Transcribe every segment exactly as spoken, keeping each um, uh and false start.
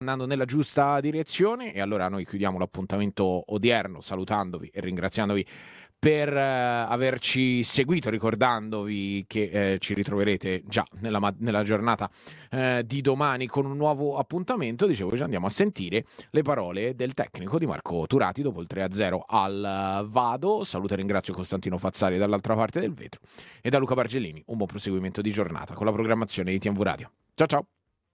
andando nella giusta direzione, e allora noi chiudiamo l'appuntamento odierno salutandovi e ringraziandovi per eh, averci seguito, ricordandovi che eh, ci ritroverete già nella, ma- nella giornata eh, di domani con un nuovo appuntamento. Dicevo, ci andiamo a sentire le parole del tecnico di Marco Turati dopo il tre a zero al Vado. Saluto e ringrazio Costantino Fazzari dall'altra parte del vetro e da Luca Bargellini un buon proseguimento di giornata con la programmazione di T M V Radio. Ciao ciao!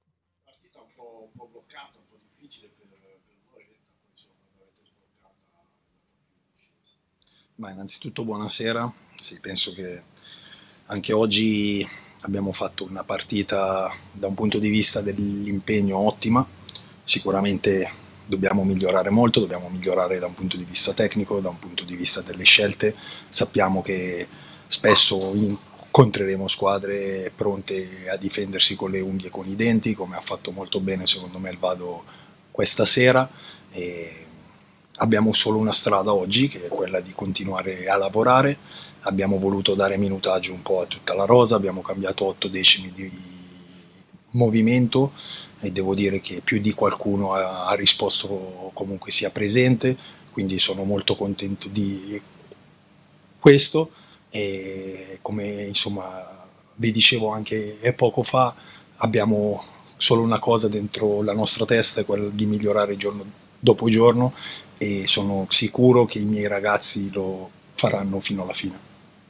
Ma innanzitutto buonasera, sì, penso che anche oggi abbiamo fatto una partita da un punto di vista dell'impegno ottima, sicuramente dobbiamo migliorare molto, dobbiamo migliorare da un punto di vista tecnico, da un punto di vista delle scelte, sappiamo che spesso incontreremo squadre pronte a difendersi con le unghie e con i denti, come ha fatto molto bene secondo me il Vado questa sera. E abbiamo solo una strada oggi, che è quella di continuare a lavorare. Abbiamo voluto dare minutaggio un po' a tutta la rosa, abbiamo cambiato otto decimi di movimento e devo dire che più di qualcuno ha, ha risposto comunque sia presente, quindi sono molto contento di questo. E come insomma vi dicevo anche poco fa, abbiamo solo una cosa dentro la nostra testa, è quella di migliorare giorno dopo giorno, e sono sicuro che i miei ragazzi lo faranno fino alla fine.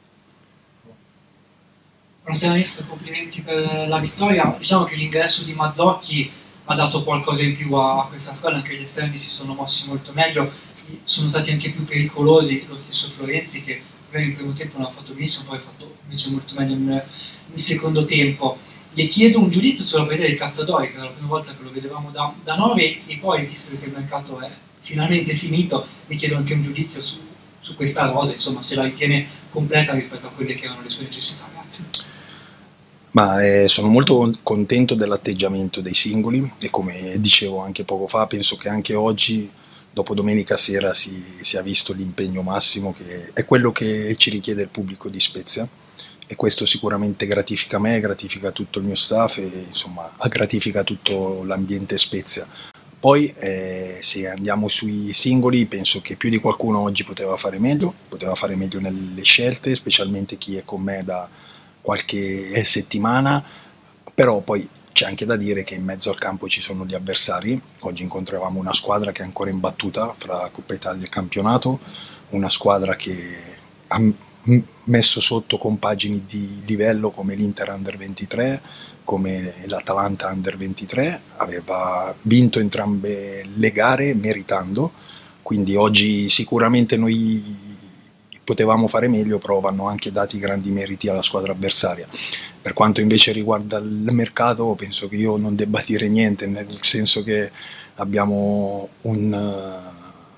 Buonasera mister, complimenti per la vittoria. Diciamo che l'ingresso di Mazzocchi ha dato qualcosa in più a questa squadra, anche gli esterni si sono mossi molto meglio, sono stati anche più pericolosi, lo stesso Florenzi che per il primo tempo non ha fatto benissimo, poi ha fatto invece molto meglio nel, nel secondo tempo. Le chiedo un giudizio sulla partita di Cazzatori, che era la prima volta che lo vedevamo da, da nove, e poi, visto che il mercato è finalmente finito, mi chiedo anche un giudizio su, su questa rosa, insomma, se la ritiene completa rispetto a quelle che erano le sue necessità. Grazie. Ma eh, sono molto contento dell'atteggiamento dei singoli e, come dicevo anche poco fa, penso che anche oggi, dopo domenica sera, si sia visto l'impegno massimo, che è quello che ci richiede il pubblico di Spezia, e questo sicuramente gratifica me, gratifica tutto il mio staff e insomma gratifica tutto l'ambiente Spezia. Poi eh, se andiamo sui singoli, penso che più di qualcuno oggi poteva fare meglio, poteva fare meglio nelle scelte, specialmente chi è con me da qualche settimana, però poi c'è anche da dire che in mezzo al campo ci sono gli avversari. Oggi incontravamo una squadra che è ancora imbattuta fra Coppa Italia e campionato, una squadra che ha messo sotto compagini di livello come l'Inter Under ventitré, come l'Atalanta Under ventitré, aveva vinto entrambe le gare meritando, quindi oggi sicuramente noi potevamo fare meglio, però vanno anche dati grandi meriti alla squadra avversaria. Per quanto invece riguarda il mercato, penso che io non debba dire niente, nel senso che abbiamo un uh,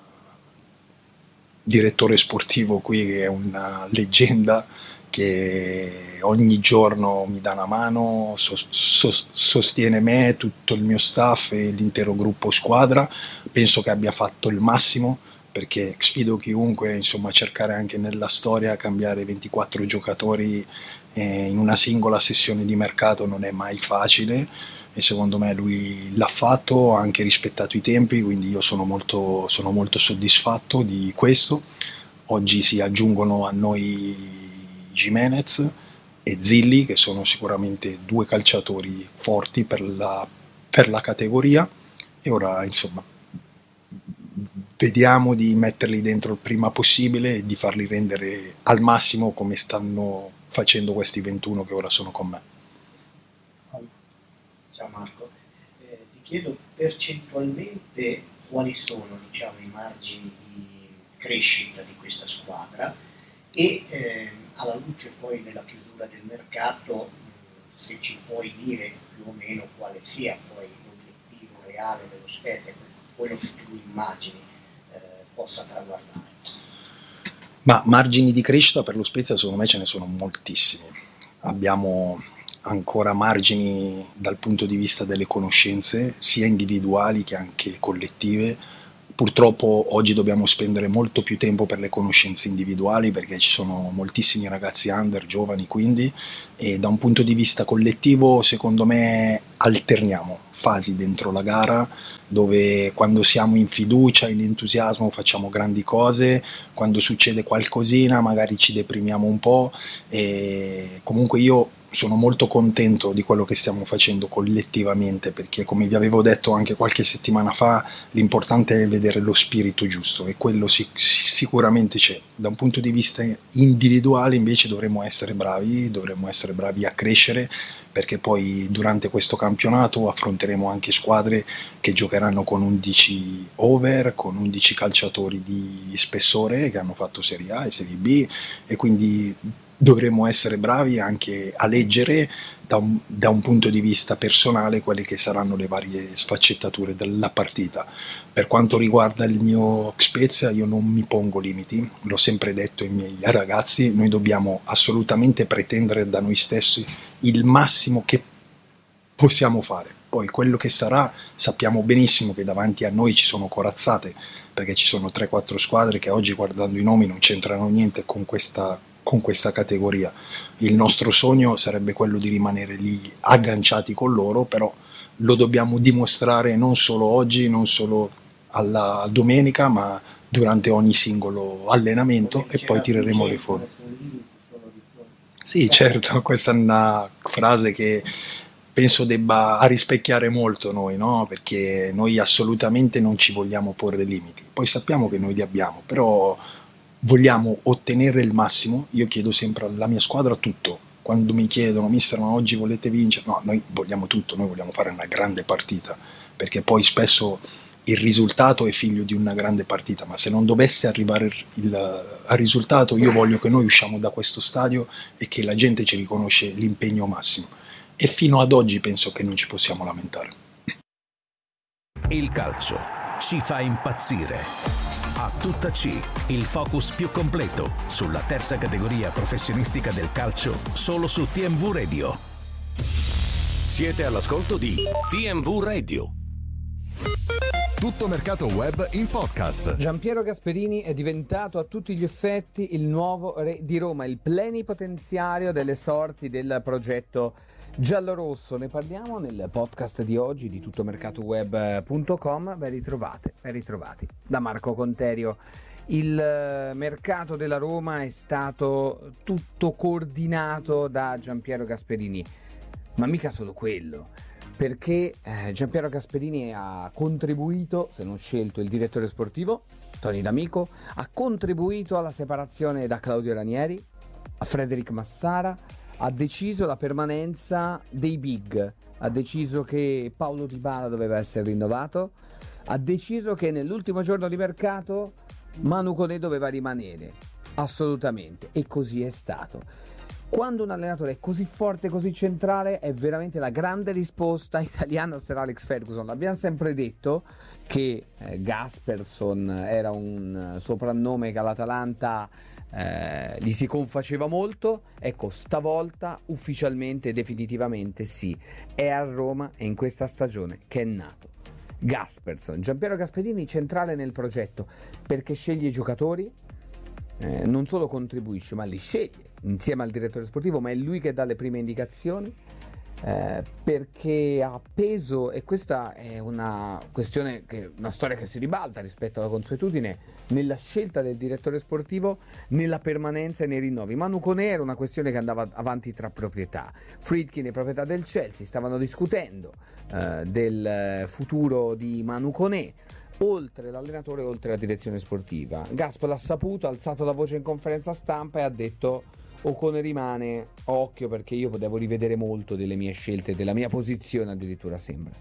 direttore sportivo qui che è una leggenda, che ogni giorno mi dà una mano, so, so, sostiene me, tutto il mio staff e l'intero gruppo squadra. Penso che abbia fatto il massimo, perché sfido chiunque insomma a cercare anche nella storia cambiare ventiquattro giocatori eh, in una singola sessione di mercato non è mai facile, e secondo me lui l'ha fatto, ha anche rispettato i tempi, quindi io sono molto, sono molto soddisfatto di questo. Oggi si aggiungono a noi Jimenez e Zilli, che sono sicuramente due calciatori forti per la, per la categoria, e ora insomma vediamo di metterli dentro il prima possibile e di farli rendere al massimo come stanno facendo questi ventuno che ora sono con me. Ciao Marco, eh, ti chiedo percentualmente quali sono, diciamo, i margini di crescita di questa squadra e eh, alla luce poi della chiusura del mercato, se ci puoi dire più o meno quale sia poi l'obiettivo reale dello Spezia, quello che tu immagini possa traguardare. Ma margini di crescita per lo Spezia secondo me ce ne sono moltissimi. Abbiamo ancora margini dal punto di vista delle conoscenze, sia individuali che anche collettive. Purtroppo oggi dobbiamo spendere molto più tempo per le conoscenze individuali, perché ci sono moltissimi ragazzi under, giovani quindi, e da un punto di vista collettivo secondo me alterniamo fasi dentro la gara dove quando siamo in fiducia, in entusiasmo facciamo grandi cose, quando succede qualcosina magari ci deprimiamo un po', e comunque io sono molto contento di quello che stiamo facendo collettivamente, perché come vi avevo detto anche qualche settimana fa, l'importante è vedere lo spirito giusto e quello sic- sicuramente c'è. Da un punto di vista individuale invece dovremmo essere bravi, dovremmo essere bravi a crescere, perché poi durante questo campionato affronteremo anche squadre che giocheranno con undici over, con undici calciatori di spessore che hanno fatto Serie A e Serie B, e quindi dovremmo essere bravi anche a leggere da un, da un punto di vista personale quelle che saranno le varie sfaccettature della partita. Per quanto riguarda il mio Spezia, io non mi pongo limiti, l'ho sempre detto ai miei ragazzi, noi dobbiamo assolutamente pretendere da noi stessi il massimo che possiamo fare. Poi quello che sarà, sappiamo benissimo che davanti a noi ci sono corazzate, perché ci sono tre quattro squadre che oggi, guardando i nomi, non c'entrano niente con questa con questa categoria. Il nostro sogno sarebbe quello di rimanere lì agganciati con loro, però lo dobbiamo dimostrare non solo oggi, non solo alla domenica, ma durante ogni singolo allenamento, e poi tireremo le fuori. Sì, certo, questa è una frase che penso debba rispecchiare molto noi, no? Perché noi assolutamente non ci vogliamo porre limiti, poi sappiamo che noi li abbiamo, però vogliamo ottenere il massimo. Io chiedo sempre alla mia squadra tutto. Quando mi chiedono, mister, ma oggi volete vincere? No, noi vogliamo tutto, noi vogliamo fare una grande partita, perché poi spesso il risultato è figlio di una grande partita, ma se non dovesse arrivare il, il, il risultato, io voglio che noi usciamo da questo stadio e che la gente ci riconosce l'impegno massimo. E fino ad oggi penso che non ci possiamo lamentare. Il calcio ci fa impazzire. A tutta C, il focus più completo sulla terza categoria professionistica del calcio, solo su T M V Radio. Siete all'ascolto di T M V Radio. Tutto mercato web in podcast. Giampiero Gasperini è diventato a tutti gli effetti il nuovo re di Roma, il plenipotenziario delle sorti del progetto giallorosso. Ne parliamo nel podcast di oggi di tuttomercatoweb punto com. Ben ritrovate, ben ritrovati da Marco Conterio. Il mercato della Roma è stato tutto coordinato da Giampiero Gasperini, ma mica solo quello, perché eh, Giampiero Gasperini ha contribuito, se non scelto il direttore sportivo Tony D'Amico, ha contribuito alla separazione da Claudio Ranieri, a Frederic Massara, ha deciso la permanenza dei big, ha deciso che Paulo Dybala doveva essere rinnovato, ha deciso che nell'ultimo giorno di mercato Manu Koné doveva rimanere, assolutamente, e così è stato. Quando un allenatore è così forte, così centrale, è veramente la grande risposta italiana a Sir Alex Ferguson. L'abbiamo sempre detto che eh, Gasperson era un soprannome che all'Atalanta Eh, gli si confaceva molto. Ecco, stavolta ufficialmente, definitivamente sì, è a Roma e in questa stagione che è nato Gasperson. Giampiero Gasperini centrale nel progetto, perché sceglie i giocatori, eh, non solo contribuisce ma li sceglie insieme al direttore sportivo, ma è lui che dà le prime indicazioni, eh, perché ha peso, e questa è una questione, che una storia che si ribalta rispetto alla consuetudine, nella scelta del direttore sportivo, nella permanenza e nei rinnovi. Manu Koné era una questione che andava avanti tra proprietà. Friedkin è proprietà del Chelsea, stavano discutendo eh, del futuro di Manu Koné, oltre l'allenatore, oltre la direzione sportiva. Gasp l'ha saputo, ha alzato la voce in conferenza stampa e ha detto: Ocone rimane, occhio, perché io devo rivedere molto delle mie scelte, della mia posizione addirittura, sembra.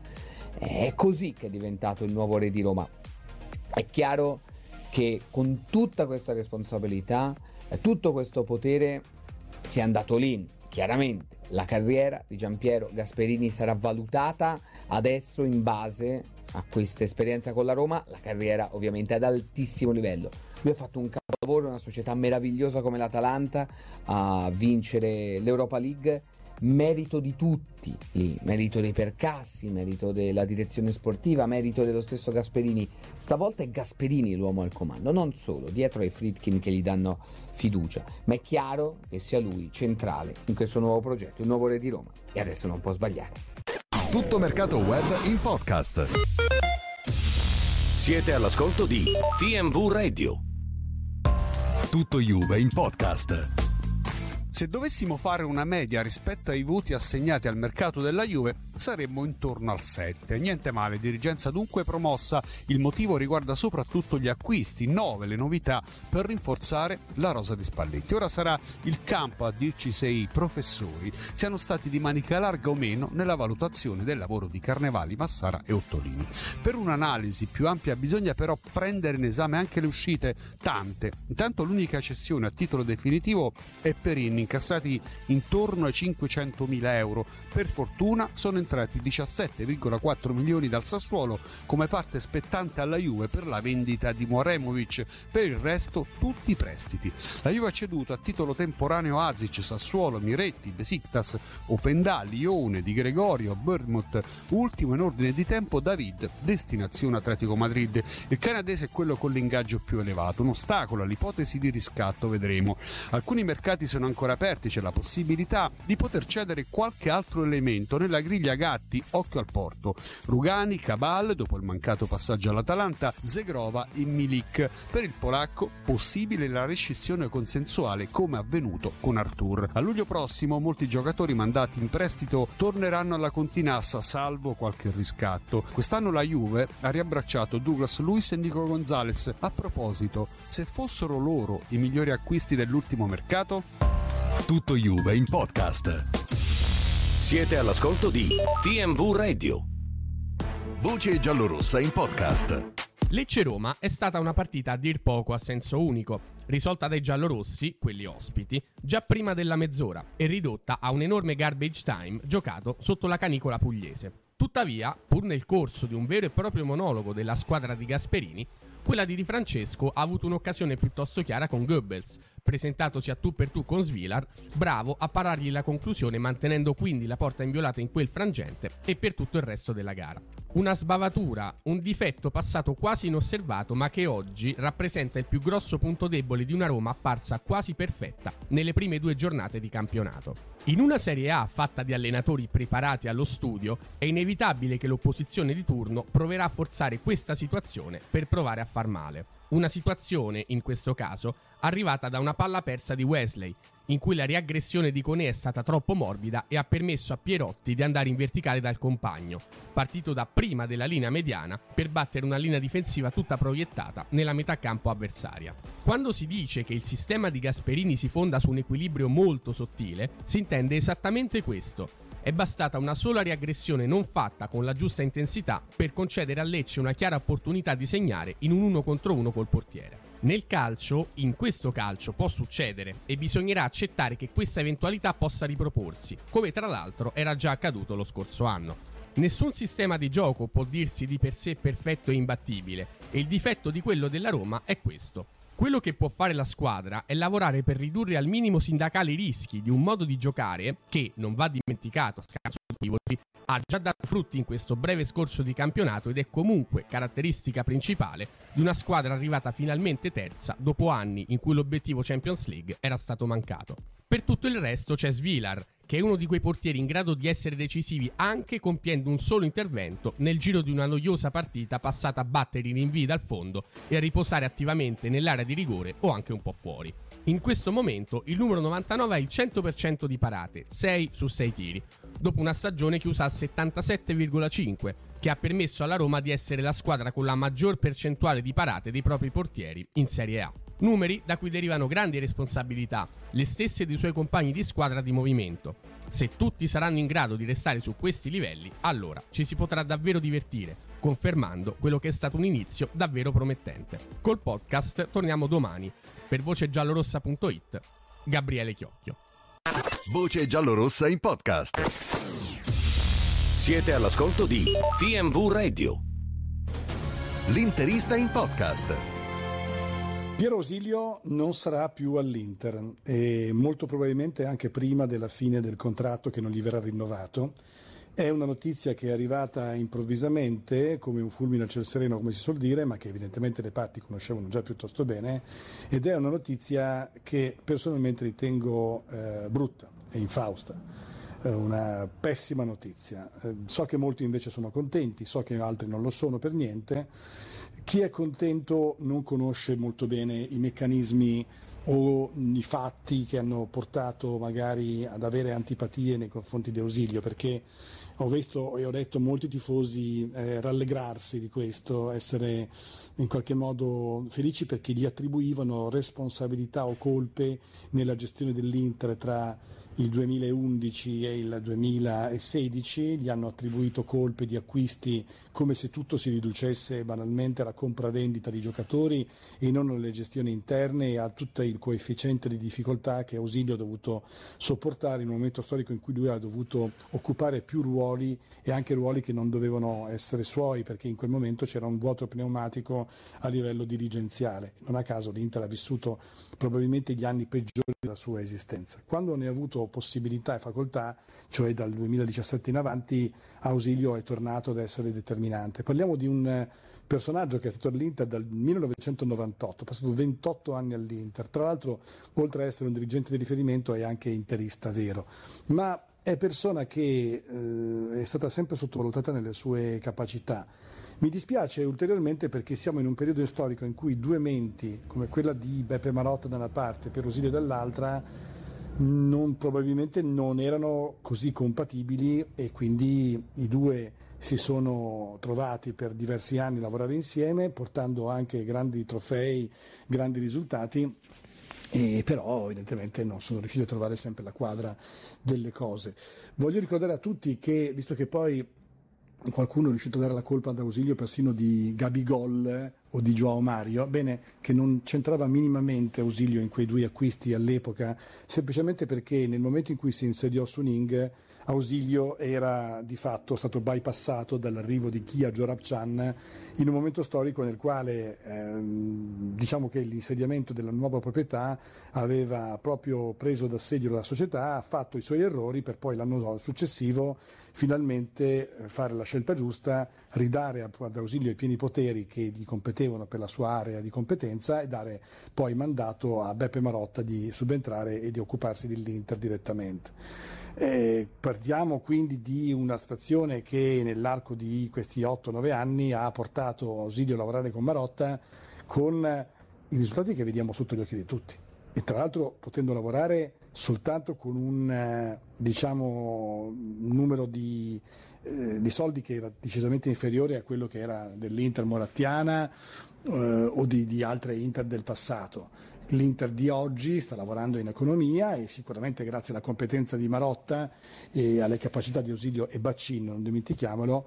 È così che è diventato il nuovo re di Roma. È chiaro che con tutta questa responsabilità, tutto questo potere, si è andato lì. Chiaramente la carriera di Giampiero Gasperini sarà valutata adesso in base a questa esperienza con la Roma. La carriera ovviamente è ad altissimo livello. Lui ha fatto un capolavoro, una società meravigliosa come l'Atalanta, a vincere l'Europa League, merito di tutti lì, merito dei Percassi, merito della direzione sportiva, merito dello stesso Gasperini. Stavolta è Gasperini l'uomo al comando, non solo, dietro ai Friedkin che gli danno fiducia, ma è chiaro che sia lui centrale in questo nuovo progetto, il nuovo re di Roma, e adesso non può sbagliare. Tutto mercato web in podcast. Siete all'ascolto di T M V Radio. Tutto Juve in podcast. Se dovessimo fare una media rispetto ai voti assegnati al mercato della Juve, saremmo intorno al sette. Niente male, dirigenza dunque promossa. Il motivo riguarda soprattutto gli acquisti, nove le novità per rinforzare la rosa di Spalletti. Ora sarà il campo a dirci se i professori siano stati di manica larga o meno nella valutazione del lavoro di Carnevali, Massara e Ottolini. Per un'analisi più ampia bisogna però prendere in esame anche le uscite, tante. Intanto l'unica cessione a titolo definitivo è Perin, incassati intorno ai cinquecentomila euro. Per fortuna sono entrati diciassette virgola quattro milioni dal Sassuolo come parte spettante alla Juve per la vendita di Moremovic. Per il resto tutti prestiti. La Juve ha ceduto a titolo temporaneo Azic, Sassuolo, Miretti, Besiktas, Openda, Lione, Di Gregorio, Bournemouth, ultimo in ordine di tempo David, destinazione Atletico Madrid. Il canadese è quello con l'ingaggio più elevato, un ostacolo all'ipotesi di riscatto, vedremo. Alcuni mercati sono ancora aperti, c'è la possibilità di poter cedere qualche altro elemento. Nella griglia Gatti, occhio al porto, Rugani, Cabal dopo il mancato passaggio all'Atalanta, Zegrova e Milik. Per il polacco possibile la rescissione consensuale come avvenuto con Artur. A luglio prossimo molti giocatori mandati in prestito torneranno alla Continassa, salvo qualche riscatto. Quest'anno la Juve ha riabbracciato Douglas Luiz e Nico Gonzalez. A proposito, se fossero loro i migliori acquisti dell'ultimo mercato? Tutto Juve in podcast. Siete all'ascolto di T M V Radio. Voce giallorossa in podcast. Lecce-Roma è stata una partita a dir poco a senso unico, risolta dai giallorossi, quelli ospiti, già prima della mezz'ora e ridotta a un enorme garbage time giocato sotto la canicola pugliese. Tuttavia, pur nel corso di un vero e proprio monologo della squadra di Gasperini, quella di Di Francesco ha avuto un'occasione piuttosto chiara con Goebbels, presentatosi a tu per tu con Svilar, bravo a parargli la conclusione mantenendo quindi la porta inviolata in quel frangente e per tutto il resto della gara. Una sbavatura, un difetto passato quasi inosservato ma che oggi rappresenta il più grosso punto debole di una Roma apparsa quasi perfetta nelle prime due giornate di campionato. In una Serie A fatta di allenatori preparati allo studio, è inevitabile che l'opposizione di turno proverà a forzare questa situazione per provare a far male. Una situazione, in questo caso, arrivata da una palla persa di Wesley, in cui la riaggressione di Koné è stata troppo morbida e ha permesso a Pierotti di andare in verticale dal compagno, partito da prima della linea mediana per battere una linea difensiva tutta proiettata nella metà campo avversaria. Quando si dice che il sistema di Gasperini si fonda su un equilibrio molto sottile, si intende esattamente questo. È bastata una sola riaggressione non fatta con la giusta intensità per concedere a Lecce una chiara opportunità di segnare in un uno contro uno col portiere. Nel calcio, in questo calcio, può succedere e bisognerà accettare che questa eventualità possa riproporsi, come tra l'altro era già accaduto lo scorso anno. Nessun sistema di gioco può dirsi di per sé perfetto e imbattibile, e il difetto di quello della Roma è questo. Quello che può fare la squadra è lavorare per ridurre al minimo sindacale i rischi di un modo di giocare che, non va dimenticato a scanso di voti, ha già dato frutti in questo breve scorcio di campionato ed è comunque caratteristica principale di una squadra arrivata finalmente terza dopo anni in cui l'obiettivo Champions League era stato mancato. Per tutto il resto c'è Svilar, che è uno di quei portieri in grado di essere decisivi anche compiendo un solo intervento nel giro di una noiosa partita passata a battere i rinvii dal fondo e a riposare attivamente nell'area di rigore o anche un po' fuori. In questo momento il numero novantanove ha il cento per cento di parate, sei su sei tiri, dopo una stagione chiusa al settantasette virgola cinque, che ha permesso alla Roma di essere la squadra con la maggior percentuale di parate dei propri portieri in Serie A. Numeri da cui derivano grandi responsabilità, le stesse dei suoi compagni di squadra di movimento. Se tutti saranno in grado di restare su questi livelli, allora ci si potrà davvero divertire, confermando quello che è stato un inizio davvero promettente. Col podcast torniamo domani. Per voce giallorossa punto it, Gabriele Chiocchio. Voce giallorossa in podcast. Siete all'ascolto di T M V Radio. L'interista in podcast. Piero Ausilio non sarà più all'Inter e molto probabilmente anche prima della fine del contratto che non gli verrà rinnovato. È una notizia che è arrivata improvvisamente, come un fulmine a ciel sereno, come si suol dire, ma che evidentemente le parti conoscevano già piuttosto bene, ed è una notizia che personalmente ritengo eh, brutta e infausta. una pessima notizia. So che molti invece sono contenti, so che altri non lo sono per niente. Chi è contento non conosce molto bene i meccanismi o i fatti che hanno portato magari ad avere antipatie nei confronti di Ausilio, perché ho visto e ho letto molti tifosi eh, rallegrarsi di questo, essere in qualche modo felici perché gli attribuivano responsabilità o colpe nella gestione dell'Inter tra il duemilaundici e il duemilasedici, gli hanno attribuito colpe di acquisti come se tutto si riducesse banalmente alla compravendita di giocatori e non alle gestioni interne e a tutto il coefficiente di difficoltà che Ausilio ha dovuto sopportare in un momento storico in cui lui ha dovuto occupare più ruoli e anche ruoli che non dovevano essere suoi, perché in quel momento c'era un vuoto pneumatico a livello dirigenziale. Non a caso l'Inter ha vissuto probabilmente gli anni peggiori della sua esistenza. Quando ne ha avuto possibilità e facoltà, cioè dal duemiladiciassette in avanti, Ausilio è tornato ad essere determinante. Parliamo di un personaggio che è stato all'Inter dal millenovecentonovantotto, ha passato ventotto anni all'Inter, tra l'altro oltre ad essere un dirigente di riferimento è anche interista vero, ma è persona che eh, è stata sempre sottovalutata nelle sue capacità. Mi dispiace ulteriormente perché siamo in un periodo storico in cui due menti, come quella di Beppe Marotta da una parte e Pierosilio dall'altra, non, probabilmente non erano così compatibili e quindi i due si sono trovati per diversi anni a lavorare insieme, portando anche grandi trofei, grandi risultati. E però evidentemente non sono riusciti a trovare sempre la quadra delle cose. Voglio ricordare a tutti che, visto che poi qualcuno è riuscito a dare la colpa ad Ausilio persino di Gabigol o di Joao Mario, bene, che non c'entrava minimamente Ausilio in quei due acquisti all'epoca, semplicemente perché nel momento in cui si insediò Suning, Ausilio era di fatto stato bypassato dall'arrivo di Kia Joorabchian in un momento storico nel quale ehm, diciamo che l'insediamento della nuova proprietà aveva proprio preso d'assedio la società, ha fatto i suoi errori per poi l'anno successivo finalmente fare la scelta giusta, ridare ad Ausilio i pieni poteri che gli competevano per la sua area di competenza e dare poi mandato a Beppe Marotta di subentrare e di occuparsi dell'Inter direttamente. Eh, partiamo quindi di una stazione che nell'arco di questi otto nove anni ha portato Ausilio a lavorare con Marotta con i risultati che vediamo sotto gli occhi di tutti. E tra l'altro potendo lavorare soltanto con un diciamo numero di, eh, di soldi che era decisamente inferiore a quello che era dell'Inter morattiana eh, o di, di altre Inter del passato. L'Inter di oggi sta lavorando in economia e sicuramente grazie alla competenza di Marotta e alle capacità di Ausilio e Baccin, non dimentichiamolo,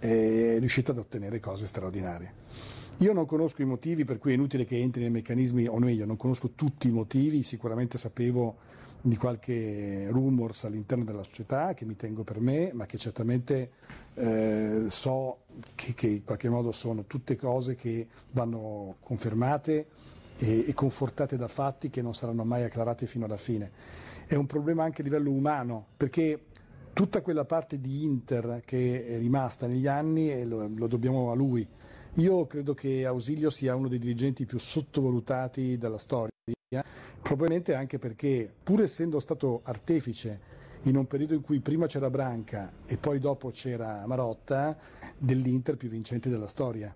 è riuscita ad ottenere cose straordinarie. Io non conosco i motivi per cui è inutile che entri nei meccanismi, o meglio, non conosco tutti i motivi, sicuramente sapevo di qualche rumors all'interno della società che mi tengo per me, ma che certamente eh, so che, che in qualche modo sono tutte cose che vanno confermate e, e confortate da fatti che non saranno mai acclarati fino alla fine. È un problema anche a livello umano, perché tutta quella parte di Inter che è rimasta negli anni e lo, lo dobbiamo a lui. Io credo che Ausilio sia uno dei dirigenti più sottovalutati della storia, probabilmente anche perché, pur essendo stato artefice in un periodo in cui prima c'era Branca e poi dopo c'era Marotta, dell'Inter più vincente della storia.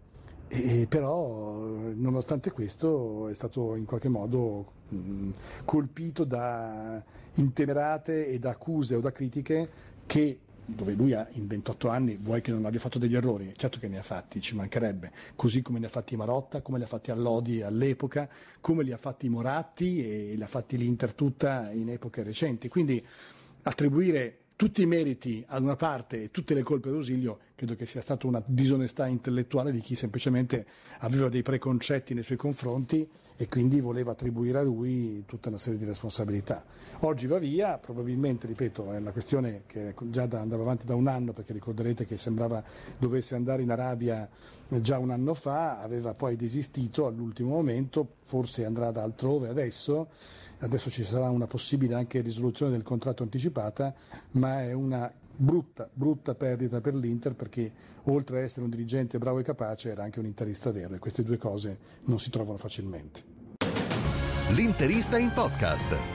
E però, nonostante questo, è stato in qualche modo mh, colpito da intemerate e da accuse o da critiche che, dove lui ha in ventotto anni, vuoi che non abbia fatto degli errori? Certo che ne ha fatti, ci mancherebbe, così come ne ha fatti Marotta, come li ha fatti Allodi all'epoca, come li ha fatti Moratti e li ha fatti l'Inter tutta in epoche recenti. Quindi attribuire tutti i meriti ad una parte e tutte le colpe ad Ausilio credo che sia stata una disonestà intellettuale di chi semplicemente aveva dei preconcetti nei suoi confronti e quindi voleva attribuire a lui tutta una serie di responsabilità. Oggi va via, probabilmente, ripeto, è una questione che già da, andava avanti da un anno, perché ricorderete che sembrava dovesse andare in Arabia già un anno fa, aveva poi desistito all'ultimo momento, forse andrà da altrove adesso. Adesso ci sarà una possibile anche risoluzione del contratto anticipata, ma è una brutta, brutta perdita per l'Inter, perché oltre a essere un dirigente bravo e capace era anche un interista vero e queste due cose non si trovano facilmente. L'Interista in podcast.